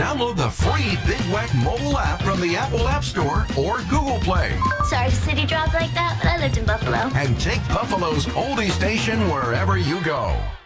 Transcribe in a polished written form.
Download the free Big Weck mobile app from the Apple App Store or Google Play. Sorry the city dropped like that, but I lived in Buffalo. And take Buffalo's oldie station wherever you go.